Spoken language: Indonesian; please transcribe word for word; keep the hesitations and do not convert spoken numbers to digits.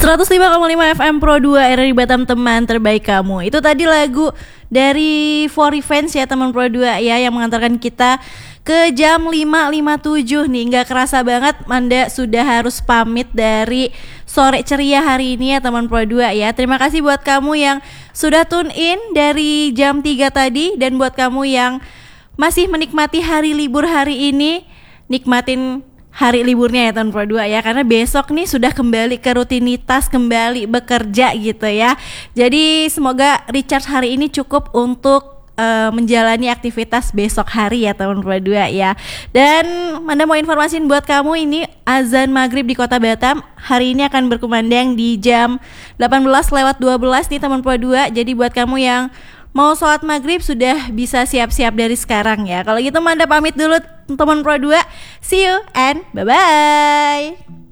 seratus lima koma lima F M Pro dua R R I Batam, teman terbaik kamu. Itu tadi lagu dari For Revenge ya teman Pro dua ya, yang mengantarkan kita ke jam lima lima puluh tujuh nih. Nggak kerasa banget Manda sudah harus pamit dari sore ceria hari ini ya teman Pro dua ya. Terima kasih buat kamu yang sudah tune in dari jam tiga tadi, dan buat kamu yang masih menikmati hari libur hari ini, nikmatin hari liburnya ya tahun Pro dua ya, karena besok nih sudah kembali ke rutinitas, kembali bekerja gitu ya. Jadi semoga recharge hari ini cukup untuk uh, menjalani aktivitas besok hari ya tahun Pro dua ya. Dan Manda mau informasiin buat kamu, ini azan maghrib di Kota Batam hari ini akan berkumandang di jam delapan belas lewat dua belas nih teman Pro dua. Jadi buat kamu yang mau sholat maghrib sudah bisa siap-siap dari sekarang ya. Kalau gitu Manda pamit dulu teman Pro dua. See you and bye-bye.